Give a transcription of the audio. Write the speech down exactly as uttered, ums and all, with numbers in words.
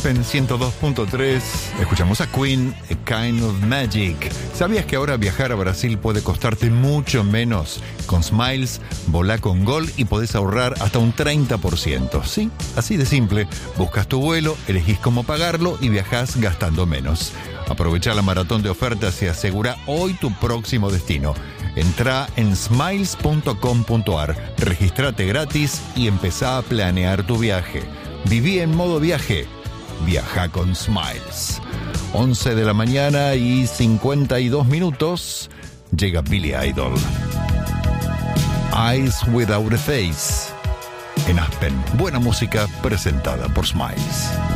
Aspen ciento dos punto tres. Escuchamos a Queen, A Kind of Magic. ¿Sabías que ahora viajar a Brasil puede costarte mucho menos? Con Smiles, volá con Gol y podés ahorrar hasta un treinta por ciento. Sí, así de simple. Buscas tu vuelo, elegís cómo pagarlo y viajás gastando menos. Aprovecha la maratón de ofertas y asegura hoy tu próximo destino. Entrá en smiles punto com punto ar, registrate gratis y empezá a planear tu viaje. Viví en modo viaje. Viaja con Smiles. once de la mañana y cincuenta y dos minutos. Llega Billy Idol. Eyes Without a Face. En Aspen. Buena música presentada por Smiles.